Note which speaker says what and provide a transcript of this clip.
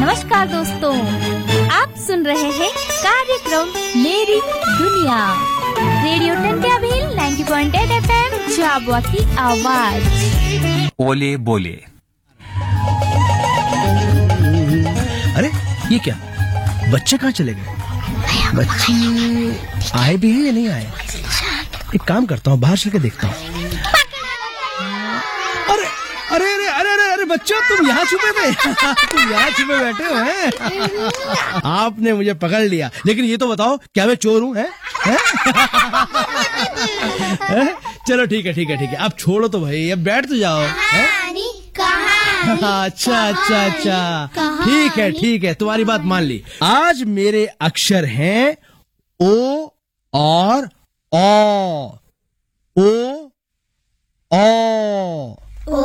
Speaker 1: नमस्कार दोस्तों, आप सुन रहे हैं कार्यक्रम मेरी दुनिया, रेडियो टंट्या भील 90.8 FM झाबुआ की आवाज।
Speaker 2: ओले बोले।
Speaker 3: अरे ये क्या, बच्चे कहाँ चले गए? बच्चे आए भी हैं या नहीं आए? एक काम करता हूँ, बाहर चल के देखता हूँ। अरे अरे अरे अरे अरे अरे बच्चों, तुम यहाँ छुपे थे? तुम यहाँ छुपे बैठे हो हैं? आपने मुझे पकड़ लिया, लेकिन ये तो बताओ, क्या मैं चोर हूँ? चलो ठीक है ठीक है ठीक है, अब छोड़ो तो भाई, अब बैठ तो जाओ। अच्छा अच्छा अच्छा, ठीक है, तुम्हारी बात मान ली। आज मेरे अक्षर हैं ओ और ओ।